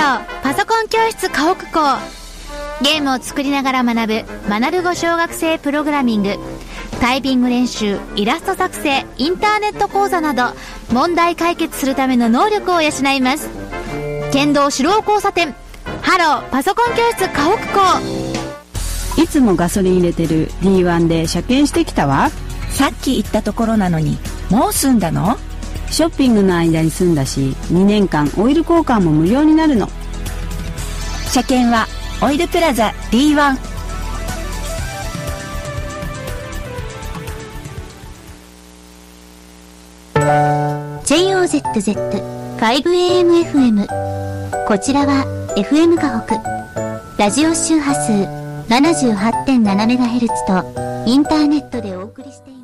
ローパソコン教室河北校。ゲームを作りながら学ぶ学ぶ語小学生プログラミング、タイピング練習、イラスト作成、インターネット講座など問題解決するための能力を養います。剣道指導交差点、ハローパソコン教室河北校。 いつもガソリン入れてる D1 で車検してきたわ。 さっき言ったところなのに、もう済んだの？ ショッピングの間に済んだし、2年間オイル交換も無料になるの。 車検はオイルプラザ D1。 JOZZ5AM-FM。 こちらは FM 河北。ラジオ周波数 78.7MHz とインターネットでお送りしています。